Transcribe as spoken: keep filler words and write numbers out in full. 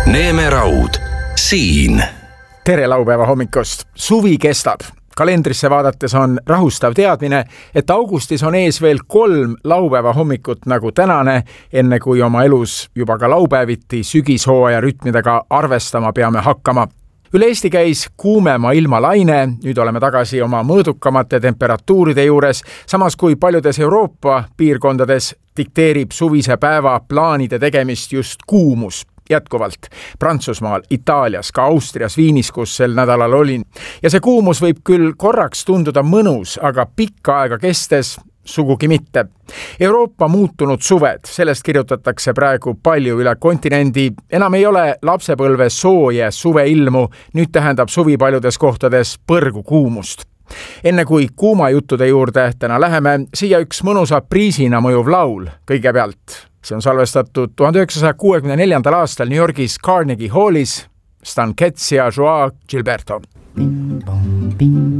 Neeme Raud, siin. Tere laupäeva hommikust. Suvi kestab. Kalendrisse vaadates on rahustav teadmine, et augustis on ees veel kolm laupäeva hommikut nagu tänane, enne kui oma elus juba ka laupäeviti sügishooaja rütmidega arvestama peame hakkama. Üle Eesti käis kuumema ilmalaine, nüüd oleme tagasi oma mõõdukamate temperatuuride juures, samas kui paljudes Euroopa piirkondades dikteerib suvise päeva plaanide tegemist just kuumus. Jätkuvalt Prantsusmaal, Itaalias, ka Austrias, Viinis, kus sel nädalal olin. Ja see kuumus võib küll korraks tunduda mõnus, aga pikka aega kestes sugugi mitte. Euroopa muutunud suved, sellest kirjutatakse praegu palju üle kontinendi. Enam ei ole lapsepõlve sooje suveilmu, nüüd tähendab suvi paljudes kohtades põrgu kuumust. Enne kui kuuma juttude juurde täna läheme, siia üks mõnusa priisina mõjuv laul kõigepealt. See on salvestatud tuhande üheksasaja kuuekümne neljandal aastal New Yorgis Carnegie Hallis, Stan Getz ja Joao Gilberto. Bing, bong, bing.